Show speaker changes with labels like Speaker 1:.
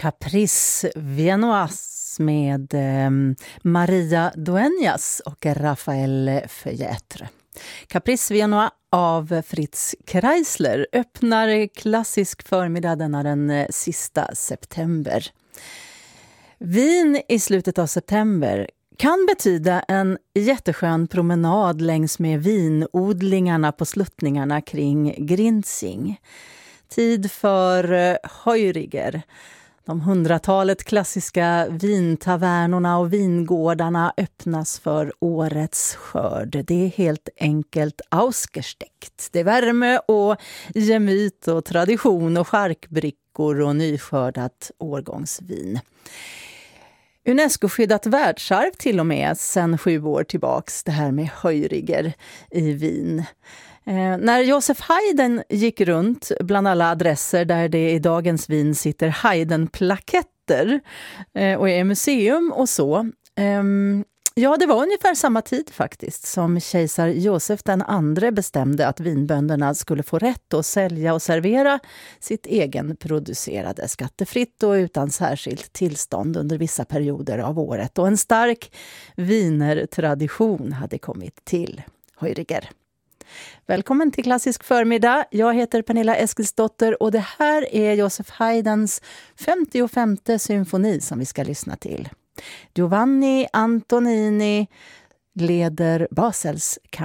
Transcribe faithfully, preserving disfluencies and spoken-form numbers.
Speaker 1: Caprice Viennoise med eh, Maria Dueñas och Rafael Feuilletre. Caprice Viennoise av Fritz Kreisler öppnar klassisk förmiddag denna den sista september. Wien i slutet av september kan betyda en jätteskön promenad längs med vinodlingarna på sluttningarna kring Grinzing. Tid för Heuriger. De hundratalet klassiska vintavernorna och vingårdarna öppnas för årets skörd. Det är helt enkelt ausgesteckt. Det är värme och gemyt och tradition och charkbrickor och nyskördat årgångsvin. UNESCO-skyddat världsarv till och med sedan sju år tillbaks, det här med Heuriger i Wien. Eh, när Joseph Haydn gick runt bland alla adresser där det i dagens Wien sitter Haydn-plaketter eh, och är museum och så. Eh, ja, det var ungefär samma tid faktiskt som kejsar Josef den andre bestämde att vinbönderna skulle få rätt att sälja och servera sitt egenproducerade skattefritt och utan särskilt tillstånd under vissa perioder av året. Och en stark vinertradition hade kommit till Heuriger. Välkommen till Klassisk förmiddag. Jag heter Pernilla Eskilsdotter och det här är Joseph Haydns femtiofemte symfoni som vi ska lyssna till. Giovanni Antonini leder Basels kamp.